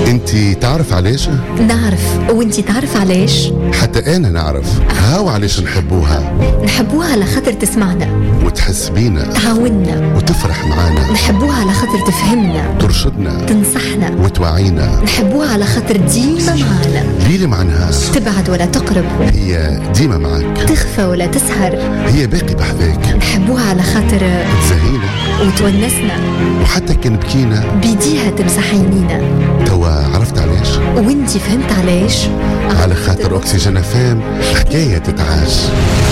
انتي تعرف علاش؟ نعرف، وانتي تعرف علاش؟ حتى انا نعرف. هاو علاش نحبوها. نحبوها على خاطر تسمعنا وتحس بينا، تعاوننا، وتفرح معانا. نحبوها على خاطر تفهمنا، ترشدنا، تنصحنا، وتوعينا. نحبوها على خاطر ديما معانا. ليلة مع نهار، تبعد ولا تقرب، هي ديما معك، تخفى ولا تسهر، هي باقي بحذاك. نحبوها على خاطر تزهينا وتونسنا، وحتى كان بكينا بيديها تمسح عينينا. توا عرفت علاش؟ وانتي فهمت علاش؟ على خاطر أكسجين فام حكاية تتعاش.